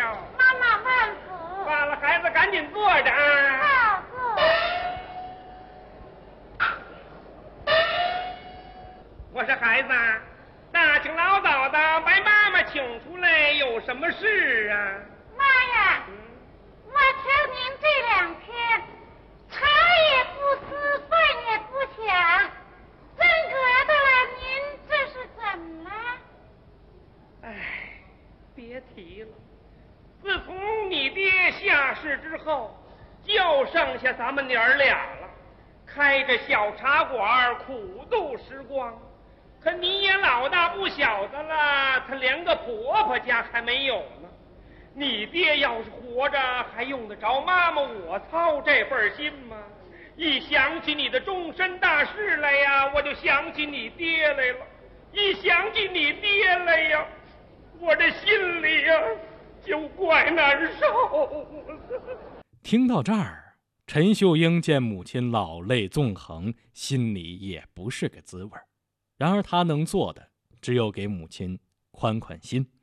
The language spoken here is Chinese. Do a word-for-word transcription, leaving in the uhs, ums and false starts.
了。 妈妈慢走。 罢了，孩子赶紧坐着啊。 好，坐。 我说孩子，大清老早的把妈妈请出来，有什么事啊？ 妈呀， 嗯， 我听您这两天茶也不思，饭也不想，真格的了，您这是怎么了？ 哎，别提了。自从你爹下世之后，就剩下咱们娘儿俩了，开着小茶馆苦度时光。可你也老大不小的了，他连个婆婆家还没有呢。你爹要是活着，还用得着妈妈我操这份心吗？一想起你的终身大事来呀，我就想起你爹来了；一想起你爹来呀，我这心里呀就怪难受。 听到这儿，陈秀英见母亲老泪纵横，心里也不是个滋味。然而她能做的，只有给母亲宽宽心。